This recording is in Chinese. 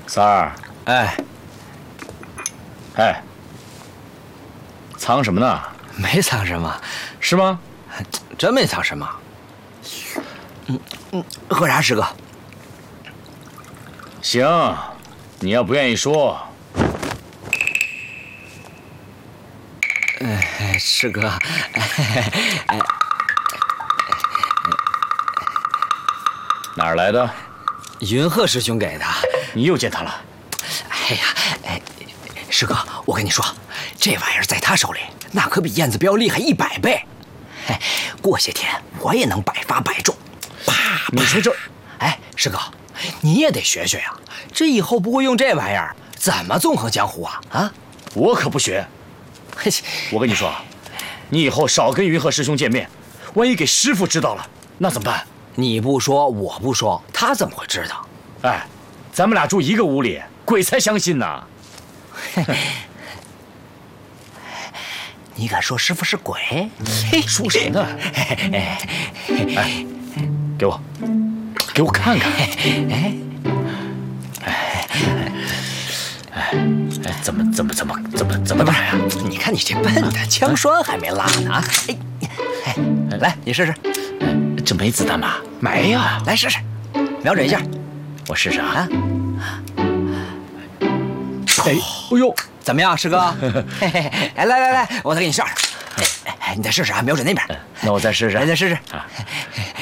三儿， 哎， 藏什么呢？ 没藏什么， 是吗？ 真没藏什么。喝啥，师哥？ 行，你要不愿意说， 师哥， 哪儿来的？ 云鹤师兄给的。 你又见他了？ 哎呀，师哥，我跟你说，这玩意儿在他手里，那可比燕子镖厉害100倍。过些天我也能百发百中。啪！ 你说这， 师哥，你也得学学呀。这以后不会用这玩意儿，怎么纵横江湖啊？啊！ 我可不学。我跟你说，你以后少跟云鹤师兄见面，万一给师傅知道了，那怎么办？ 你不说，我不说，他怎么会知道？ 咱们俩住一个屋里，鬼才相信呢。 你敢说师傅是鬼？ 说什么呢？给我看看。怎么打呀？ 你看你这笨的，枪栓还没拉呢啊！来，你试试。 这没子弹吧？ 没有，来试试，瞄准一下。 我试试啊。 哎呦，怎么样，师哥？来，我再给你上。你再试试啊，瞄准那边。 那我再试试。 再试试。